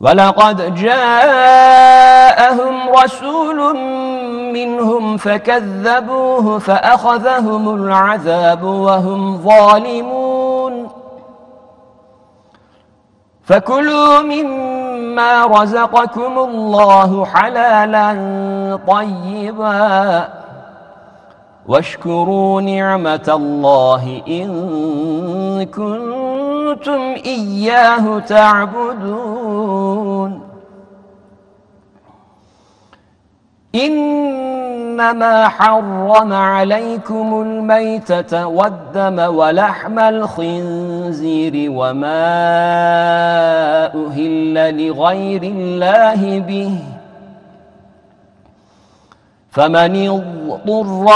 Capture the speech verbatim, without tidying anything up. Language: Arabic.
ولقد جاءهم رسول منهم فكذبوه فأخذهم العذاب وهم ظالمون فكلوا مما رزقكم الله حلالا طيبا واشكروا نعمة الله إن كنتم إياه تعبدون إنما حرم عليكم الميتة والدم ولحم الخنزير وما أهل لغير الله به فمن اضطر